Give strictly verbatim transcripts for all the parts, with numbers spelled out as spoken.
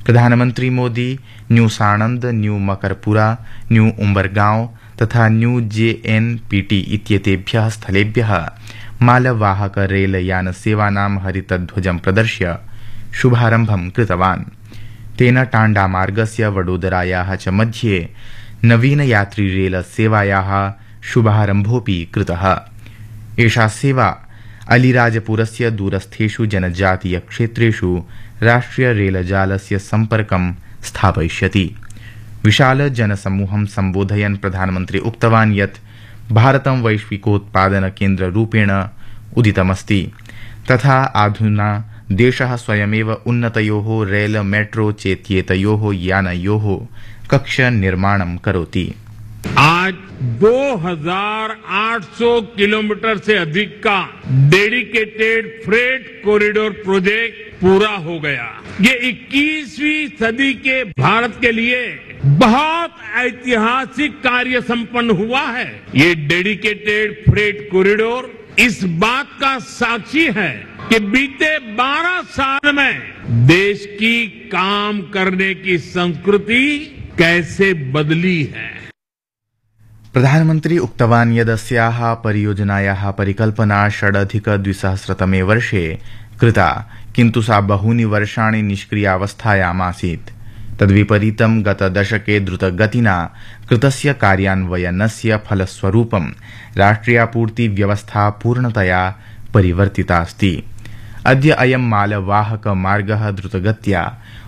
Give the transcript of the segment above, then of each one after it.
प्रधानमंत्री Modi new Sanand, new Makarpura, new उम्बरगांव तथा new JNPT इत्येतेभ्यः स्थलेभ्यः मालवाहक रेलयान सेवानां हरितध्वजं प्रदर्श्य शुभारम्भं कृतवान्। तेन टांडा मार्गस्य वडोदरायाः च मध्ये नवीन यात्री रेल सेवायाः शुभारम्भोऽपि कृतः। एषा सेवा अलीराजपुरस्य दूरस्थेषु जनजातीय क्षेत्रेषु राष्ट्रिय रेलजालस्य सम्पर्कं स्थापयिष्यति। विशाल जनसमूहं सम्बोधयन् प्रधानमन्त्री उक्तवान् यत् भारतं वैश्विकोत्पादन केन्द्ररूपेण उदितमस्ति तथा अधुना देशः स्वयमेव उन्नतयोः रेल मेट्रो चेत्येतयोः यानयोः कक्ष निर्माणं करोति। आज दो हज़ार आठ सौ किलोमीटर से अधिक का डेडिकेटेड फ्रेट कॉरिडोर प्रोजेक्ट पूरा हो गया। ये इक्कीसवीं सदी के भारत के लिए बहुत ऐतिहासिक कार्य संपन्न हुआ है। ये डेडिकेटेड फ्रेट कॉरिडोर इस बात का साक्षी है कि बीते बारह साल में देश की काम करने की संस्कृति कैसे बदली है। प्रधानमन्त्री उक्तवान् यदस्याः परियोजनायाः परिकल्पना षडधिकद्विसहस्रतमे वर्षे कृता, किन्तु सा बहूनि वर्षाणि निष्क्रियावस्थायामासीत्। तद्विपरीतं गतदशके द्रुतगतिना कृतस्य कार्यान्वयनस्य फलस्वरूपं राष्ट्रियापूर्ति व्यवस्था पूर्णतया परिवर्तितास्ति। अद्य अयं मालवाहक मार्गः द्रुतगत्या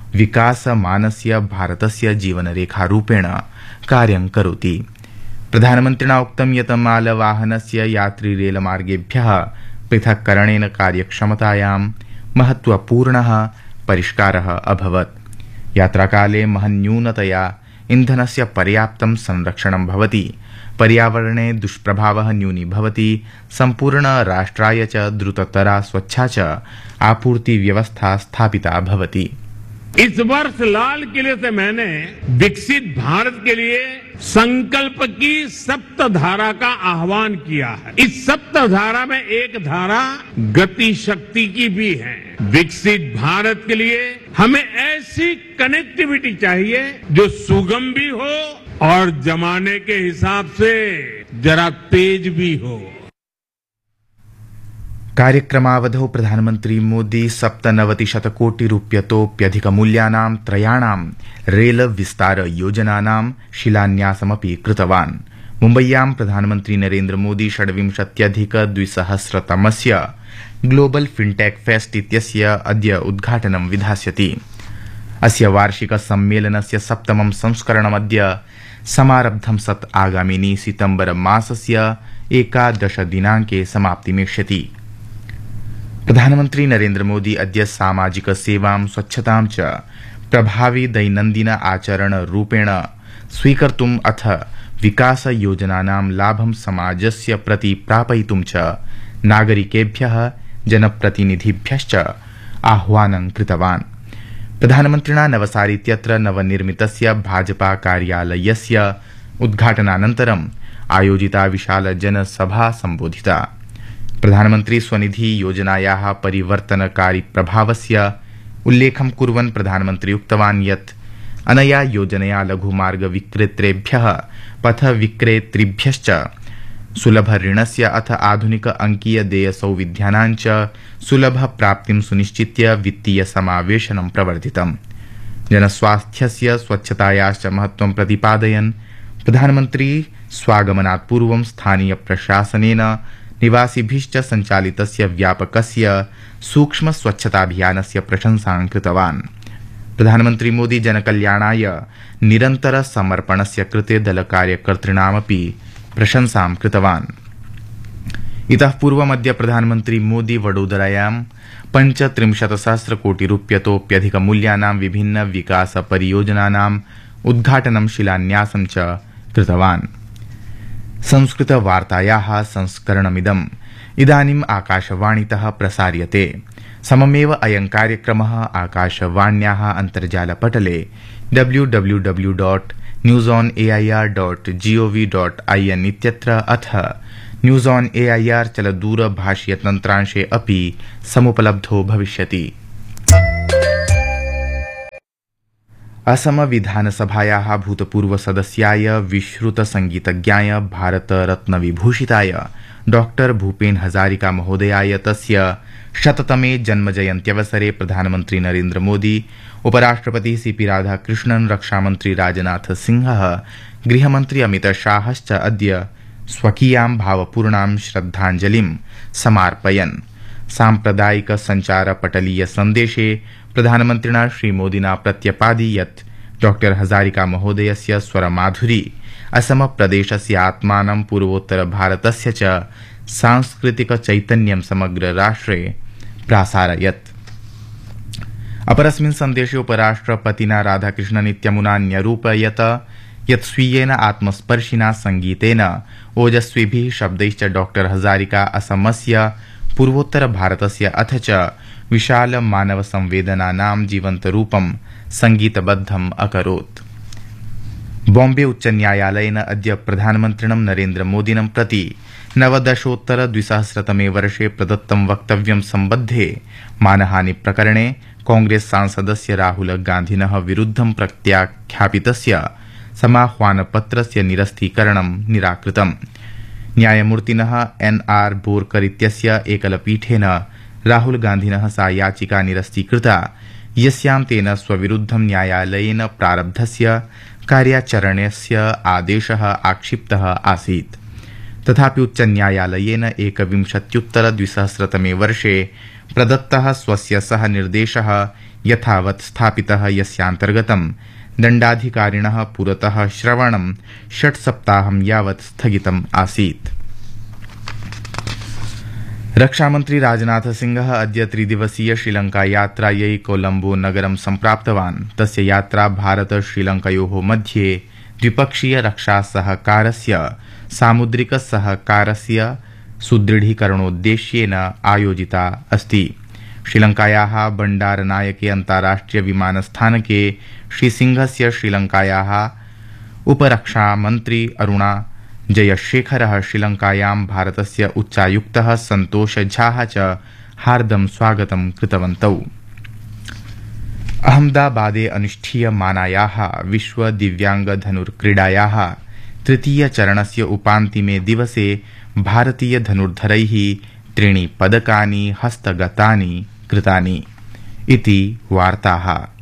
विकासमानस्य भारतस्य जीवनरेखारूपेण कार्यं करोति। प्रधानमन्त्रिणा उक्तं यत् मालवाहनस्य यात्री रेलमार्गेभ्यः पृथक्करणेन कार्यक्षमतायां महत्वपूर्णः परिष्कारः अभवत्। यात्राकाले महन्यूनतया इन्धनस्य पर्याप्तं संरक्षणं भवति, पर्यावरणे दुष्प्रभावः न्यूनी भवति, सम्पूर्ण राष्ट्राय च द्रुततरा स्वच्छा च आपूर्ति व्यवस्था स्थापिता भवति। इस वर्ष लाल किले से मैंने विकसित भारत के लिए संकल्प की सप्तधारा का आह्वान किया है। इस सप्तधारा में एक धारा गति शक्ति की भी है। विकसित भारत के लिए हमें ऐसी कनेक्टिविटी चाहिए जो सुगम भी हो और जमाने के हिसाब से जरा तेज भी हो। कार्यक्रमावधौ प्रधानमन्त्री मोदी सप्तनवतिशतकोटिरूप्यतोप्यधिकमूल्यानां त्रयाणां रेल विस्तार योजनानां शिलान्यासमपि कृतवान्। मुम्बय्यां प्रधानमन्त्री Narendra Modi षड्विंशत्यधिकद्विसहस्रतमस्य global fintech fest इत्यस्य अद्य उद्घाटनं विधास्यति। अस्य वार्षिक सम्मेलनस्य सप्तमं संस्करणमद्य समारब्धं सत् आगामिनि सितम्बर मासस्य एकादश दिनाङ्के समाप्तिमेष्यति। प्रधानमन्त्री नरेन्द्र मोदी अद्य सामाजिक सेवां स्वच्छतां च प्रभावी दैनन्दिन आचरण रूपेण स्वीकर्तुम् अथ विकास योजनानां लाभं समाजस्य प्रति प्रापयितुं च नागरिकेभ्यः जनप्रतिनिधिभ्यश्च आह्वानं कृतवान्। प्रधानमन्त्रिणा नवसारीत्यत्र नवनिर्मितस्य भाजपा कार्यालयस्य उद्घाटनानन्तरम् आयोजिता विशाल जनसभा सम्बोधिता। प्रधानमन्त्री स्वनिधि योजनायाः परिवर्तनकारी प्रभावस्य उल्लेखं कुर्वन् प्रधानमन्त्री उक्तवान् यत् अनया योजनया लघुमार्ग विक्रेतृभ्यः पथ विक्रेतृभ्यश्च सुलभ ऋणस्य अथ आधुनिक अंकीय देय सौविध्यानां च सुलभ प्राप्तिं सुनिश्चित्य वित्तीय समावेशनं प्रवर्धितम्। जनस्वास्थ्यस्य स्वच्छतायाश्च महत्त्वं प्रतिपादयन् प्रधानमन्त्री स्वागमनात् पूर्वं स्थानीय प्रशासनेन निवासिभिश्च सञ्चालितस्य व्यापकस्य सूक्ष्म स्वच्छताभियानस्य प्रशंसां कृतवान्। प्रधानमन्त्री मोदी जनकल्याणाय निरन्तर समर्पणस्य कृते दलकार्यकर्तॄणामपि प्रशंसां कृतवान्। इतः पूर्वमद्य प्रधानमन्त्री मोदी वडोदरायां पञ्चत्रिंशत्सहस्रकोटिरूप्यतोप्यधिकमूल्यानां विभिन्न विकास परियोजनानाम् उद्घाटनं शिलान्यासं च कृतवान्। संस्कृतवार्तायाः संस्करणमिदम् इदानीम् आकाशवाणीतः प्रसार्यते। सममेव अयं कार्यक्रमः आकाशवाण्याः अन्तर्जालपटले W W W dot news on A I R dot gov dot I N इत्यत्र अथ news on A I R चलदूरभाषीय तन्त्रांशे अपि समुपलब्धो भविष्यति। असम विधानसभायाः भूतपूर्व सदस्याय विश्रुत संगीतज्ञाय भारतरत्नविभूषिताय डॉक्टर भूपेन हजारिका महोदयाय तस्य शततमे जन्मजयन्त्यवसरे प्रधानमन्त्री नरेन्द्र मोदी, उपराष्ट्रपति सीपी राधाकृष्णन्, रक्षामन्त्री राजनाथ सिंहः, गृहमन्त्री अमितशाहश्च अद्य स्वकीयां भावपूर्णां श्रद्धाञ्जलिं समार्पयन्। साम्प्रदायिक संचार पटलीय सन्देशे प्रधानमन्त्रिणा श्रीमोदिना प्रत्यपादि यत् डॉक्टर हजारिका महोदयस्य स्वरमाधुरी असम प्रदेशस्य आत्मानं पूर्वोत्तर भारतस्य च सांस्कृतिक चैतन्यं समग्र राष्ट्रे प्रासारयत्। अपरस्मिन् सन्देशे उपराष्ट्रपतिना राधाकृष्णन् इत्यमुना न्यरूपयत् यत् स्वीयेन आत्मस्पर्शिना संगीतेन ओजस्विभिः शब्दैश्च डॉक्टर हजारिका असमस्य पूर्वोत्तर भारतस्य अथ च विशाल मानव संवेदनानां जीवन्तरूपं संगीतबद्धम् अकरोत्। बॉम्बे उच्च न्यायालयेन अद्य प्रधानमन्त्रिणं नरेन्द्र मोदिनं प्रति नवदशोत्तर द्विसहस्रतमे वर्षे प्रदत्तं वक्तव्यं सम्बद्धे मानहानि प्रकरणे कांग्रेस सांसदस्य राहुल गान्धिनः विरुद्धं प्रत्याख्यापितस्य समाह्वानपत्रस्य निरस्तीकरणं निराकृतम्। न्यायमूर्तिनः एन आर बोरकर इत्यस्य एकलपीठेन राहुल गान्धिनः सा याचिका निरस्तीकृता यस्यां तेन स्वविरुद्धं न्यायालयेन प्रारब्धस्य कार्याचरणस्य आदेशः आक्षिप्तः आसीत्। तथापि उच्च न्यायालयेन एकविंशत्युत्तर द्विसहस्रतमे वर्षे प्रदत्तः स्वस्य सह निर्देशः यथावत् स्थापितः यस्यान्तर्गतं दण्डाधिकारिणः पुरतः श्रवणं षट् सप्ताहं यावत् स्थगितम् आसीत्। रक्षामन्त्री राजनाथ सिंहः अद्य त्रिदिवसीय श्रीलंका यात्रायै कोलम्बो नगरं सम्प्राप्तवान्। तस्य यात्रा भारत श्रीलंकयोः मध्ये द्विपक्षीय रक्षा सहकारस्य सामुद्रिक सहकारस्य सुदृढीकरणोद्देश्येन आयोजिता अस्ति। श्रीलंकायाः बण्डारनायके अन्ताराष्ट्रिय विमानस्थानके श्रीसिंहस्य श्रीलंकायाः उपरक्षामन्त्री अरुणा जयशेखरः श्रीलंकायां भारतस्य उच्चायुक्तः सन्तोष झाः च हार्दं स्वागतं कृतवन्तौ। अहमदाबादे अनुष्ठीयमानायाः विश्व दिव्यांग धनुर्क्रीडायाः तृतीय चरणस्य उपान्तिमे दिवसे भारतीय धनुर्धरैः त्रीणि पदकानि हस्तगतानि कृतानि इति वार्ताः।